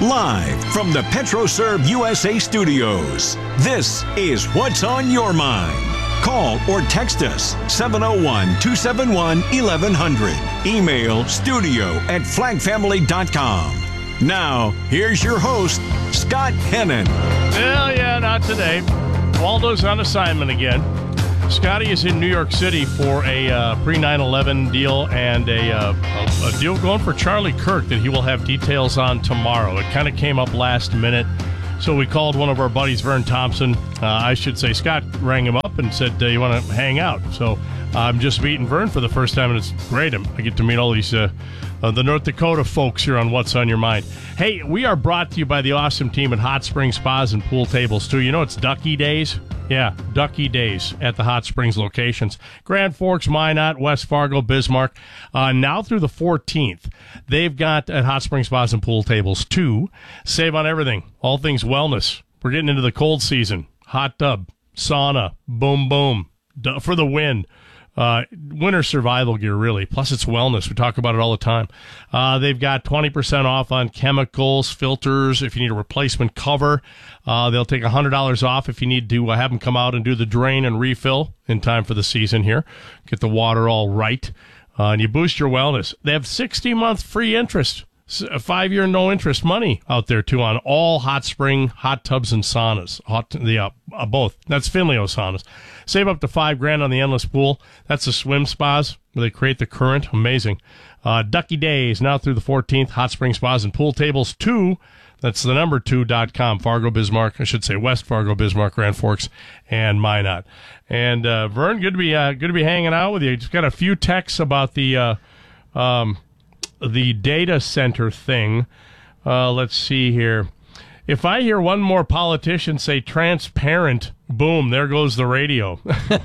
Live from the PetroServe USA studios, this is What's on Your Mind. Call or text us 701-271-1100. Email studio@flagfamily.com. Now, here's your host, Scott Hennon. Well, yeah, not today. Waldo's on assignment again. Scotty is in New York City for a pre-9/11 deal and a deal going for Charlie Kirk that he will have details on tomorrow. It kind of came up last minute, so we called one of our buddies, Vern Thompson. Scott rang him up and said, you want to hang out? So I'm just meeting Vern for the first time, and it's great. I get to meet all these the North Dakota folks here on What's on Your Mind. Hey, we are brought to you by the awesome team at Hot Springs Spas and Pool Tables, too. You know it's Ducky Days? Yeah, Ducky Days at the Hot Springs locations. Grand Forks, Minot, West Fargo, Bismarck. Now through the 14th, they've got at Hot Springs Spas and Pool Tables, too. Save on everything, all things wellness. We're getting into the cold season. Hot tub, sauna, boom, boom, for the win. Winter survival gear, really. Plus, it's wellness. We talk about it all the time. They've got 20% off on chemicals, filters. If you need a replacement cover, they'll take $100 off if you need to have them come out and do the drain and refill in time for the season here. Get the water all right. And you boost your wellness. They have 60-month free interest. A 5-year no-interest money out there, too, on all hot spring, hot tubs, and saunas. Both. That's Finleo saunas. Save up to $5,000 on the endless pool. That's the swim spas where they create the current. Amazing. Ducky Days, now through the 14th. Hot Spring Spas and Pool Tables 2. That's the number 2.com. Fargo, Bismarck. I should say West Fargo, Bismarck, Grand Forks, and Minot. And Vern, good to be hanging out with you. Just got a few texts about the data center thing. Let's see here. If I hear one more politician say transparent, boom, there goes the radio.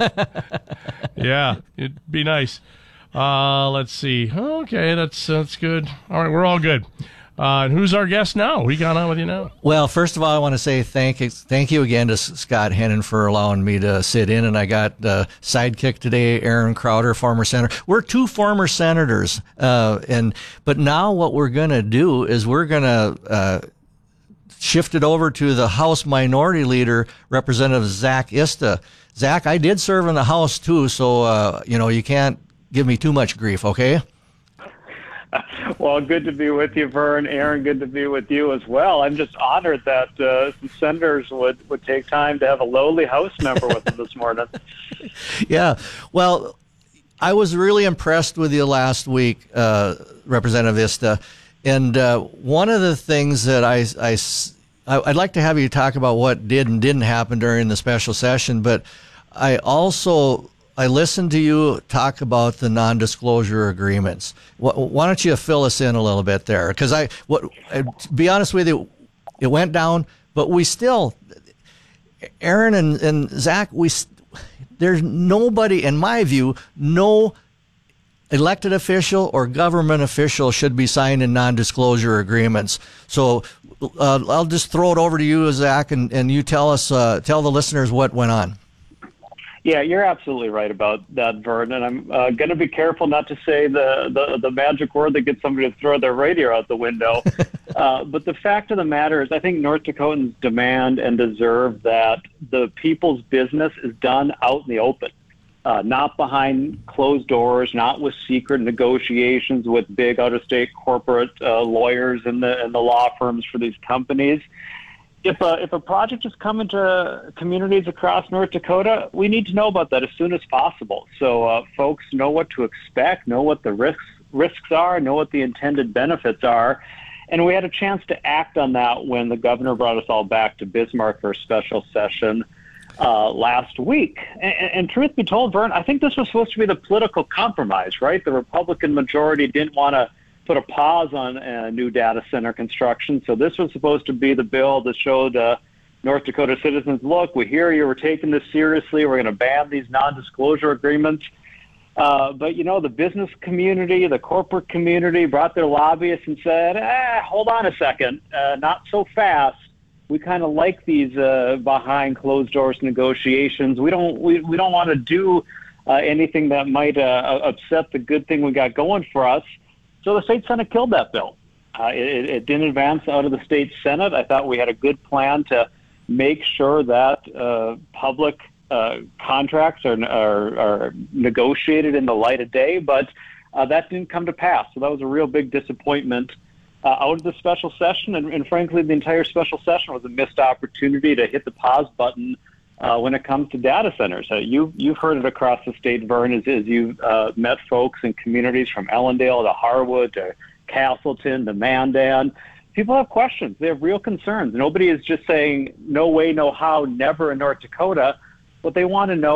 Yeah, it'd be nice. Let's see. Okay, that's good. All right, we're all good. Who's our guest now? What got on with you now? Well, first of all, I want to say thank you again to Scott Hennon for allowing me to sit in. And I got sidekick today, Aaron Crowder, former senator. We're two former senators, but now what we're going to do is we're going to shift it over to the House Minority Leader, Representative Zach Ista. Zach, I did serve in the House too, so you can't give me too much grief, okay? Well, good to be with you, Vern. Aaron, good to be with you as well. I'm just honored that some senators would take time to have a lowly House member with them this morning. Yeah, well, I was really impressed with you last week, Representative Ista. And one of the things that I'd like to have you talk about what did and didn't happen during the special session, but I listened to you talk about the non-disclosure agreements. Why don't you fill us in a little bit there? Because to be honest with you, it went down, but we still, Aaron and Zach, there's nobody, in my view, no elected official or government official should be signing non-disclosure agreements. So I'll just throw it over to you, Zach, and you tell the listeners what went on. Yeah, you're absolutely right about that, Vern, and I'm going to be careful not to say the magic word that gets somebody to throw their radio out the window. But the fact of the matter is I think North Dakotans demand and deserve that the people's business is done out in the open, not behind closed doors, not with secret negotiations with big out-of-state corporate lawyers and the law firms for these companies. If a project is coming to communities across North Dakota, we need to know about that as soon as possible. So folks know what to expect, know what the risks are, know what the intended benefits are. And we had a chance to act on that when the governor brought us all back to Bismarck for a special session last week. And truth be told, Vern, I think this was supposed to be the political compromise, right? The Republican majority didn't want to put a pause on new data center construction. So this was supposed to be the bill that showed North Dakota citizens, look, we hear you, we're taking this seriously, we're going to ban these non-disclosure agreements. But, the business community, the corporate community brought their lobbyists and said, hold on a second, not so fast. We kind of like these behind closed doors negotiations. We don't want to do anything that might upset the good thing we got going for us. So the state Senate killed that bill. It didn't advance out of the state Senate. I thought we had a good plan to make sure that public contracts are negotiated in the light of day, but that didn't come to pass. So that was a real big disappointment out of the special session, and frankly, the entire special session was a missed opportunity to hit the pause button when it comes to data centers. You've heard it across the state, Vern, as you've met folks in communities from Ellendale to Harwood to Castleton to Mandan. People have questions. They have real concerns. Nobody is just saying, no way, no how, never in North Dakota. What they want to know